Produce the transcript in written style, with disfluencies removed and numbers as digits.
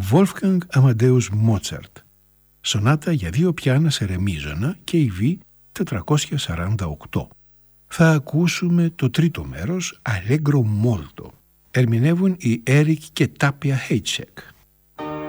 Wolfgang Amadeus Mozart, σονάτα για 2 πιάνα σε ρεμίζωνα και KV 448. Θα ακούσουμε το τρίτο μέρος, Allegro Molto. Ερμηνεύουν οι Έρικ και Τάπια Χέιτσεκ.